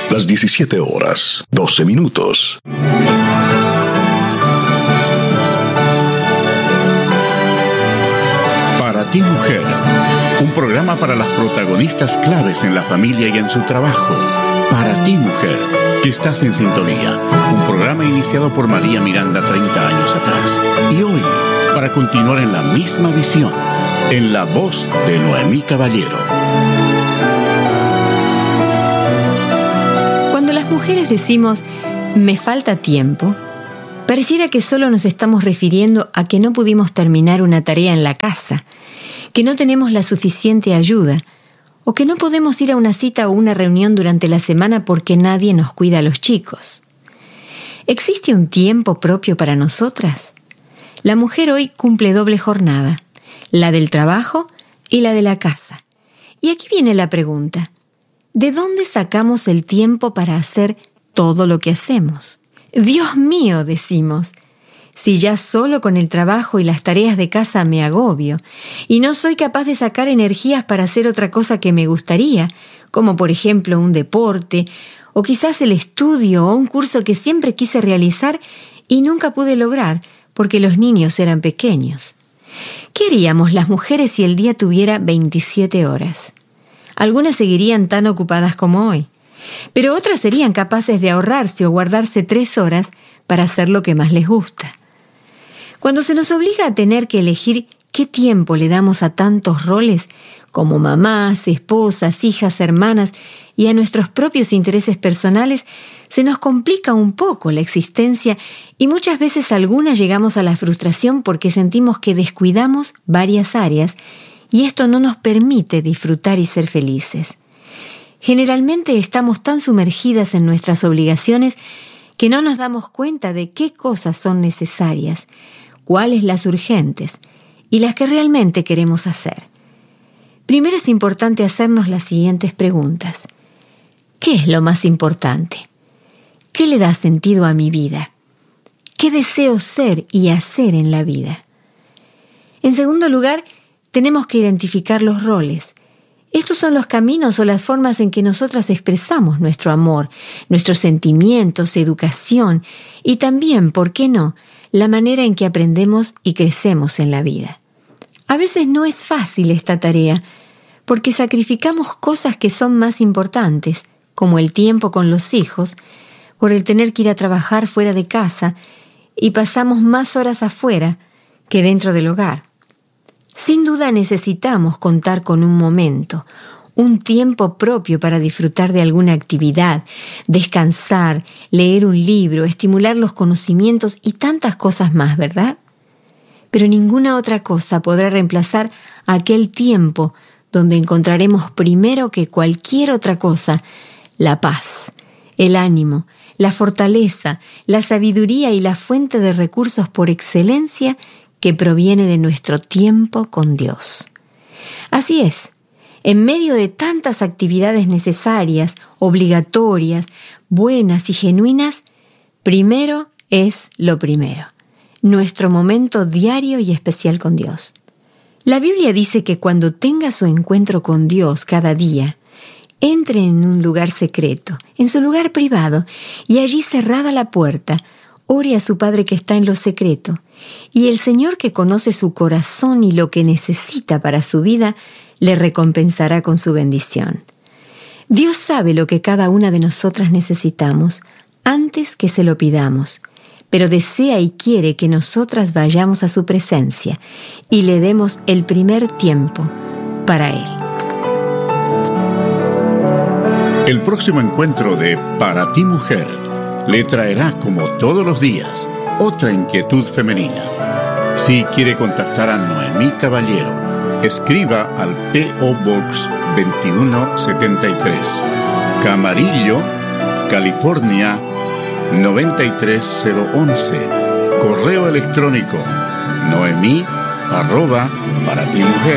Las 17 horas, 12 minutos. Para ti, mujer, un programa para las protagonistas claves en la familia y en su trabajo. Para ti, mujer, que estás en sintonía. Un programa iniciado por María Miranda 30 años atrás. Y hoy, para continuar en la misma visión, en la voz de Noemí Caballero. Cuando las mujeres decimos, me falta tiempo, pareciera que solo nos estamos refiriendo a que no pudimos terminar una tarea en la casa, que no tenemos la suficiente ayuda, o que no podemos ir a una cita o una reunión durante la semana porque nadie nos cuida a los chicos. ¿Existe un tiempo propio para nosotras? La mujer hoy cumple doble jornada, la del trabajo y la de la casa. Y aquí viene la pregunta: ¿de dónde sacamos el tiempo para hacer todo lo que hacemos? Dios mío, decimos, si ya solo con el trabajo y las tareas de casa me agobio y no soy capaz de sacar energías para hacer otra cosa que me gustaría, como por ejemplo un deporte, o quizás el estudio o un curso que siempre quise realizar y nunca pude lograr porque los niños eran pequeños. ¿Qué haríamos las mujeres si el día tuviera 27 horas? Algunas seguirían tan ocupadas como hoy, pero otras serían capaces de ahorrarse o guardarse 3 horas para hacer lo que más les gusta. Cuando se nos obliga a tener que elegir qué tiempo le damos a tantos roles, como mamás, esposas, hijas, hermanas, y a nuestros propios intereses personales, se nos complica un poco la existencia y muchas veces algunas llegamos a la frustración porque sentimos que descuidamos varias áreas y esto no nos permite disfrutar y ser felices. Generalmente estamos tan sumergidas en nuestras obligaciones que no nos damos cuenta de qué cosas son necesarias, cuáles las urgentes y las que realmente queremos hacer. Primero es importante hacernos las siguientes preguntas. ¿Qué es lo más importante? ¿Qué le da sentido a mi vida? ¿Qué deseo ser y hacer en la vida? En segundo lugar, tenemos que identificar los roles. Estos son los caminos o las formas en que nosotras expresamos nuestro amor, nuestros sentimientos, educación y también, ¿por qué no?, la manera en que aprendemos y crecemos en la vida. A veces no es fácil esta tarea porque sacrificamos cosas que son más importantes, como el tiempo con los hijos, por el tener que ir a trabajar fuera de casa y pasamos más horas afuera que dentro del hogar. Sin duda necesitamos contar con un momento, un tiempo propio para disfrutar de alguna actividad, descansar, leer un libro, estimular los conocimientos y tantas cosas más, ¿verdad? Pero ninguna otra cosa podrá reemplazar aquel tiempo donde encontraremos primero que cualquier otra cosa la paz, el ánimo, la fortaleza, la sabiduría y la fuente de recursos por excelencia que proviene de nuestro tiempo con Dios. Así es, en medio de tantas actividades necesarias, obligatorias, buenas y genuinas, primero es lo primero, nuestro momento diario y especial con Dios. La Biblia dice que cuando tenga su encuentro con Dios cada día, entre en un lugar secreto, en su lugar privado, y allí cerrada la puerta, ore a su Padre que está en lo secreto, y el Señor que conoce su corazón y lo que necesita para su vida, le recompensará con su bendición. Dios sabe lo que cada una de nosotras necesitamos antes que se lo pidamos, pero desea y quiere que nosotras vayamos a su presencia y le demos el primer tiempo para Él. El próximo encuentro de Para ti, mujer, le traerá, como todos los días, otra inquietud femenina. Si quiere contactar a Noemí Caballero, escriba al P.O. Box 2173, Camarillo, California 93011. Correo electrónico noemí@paratimujer.org.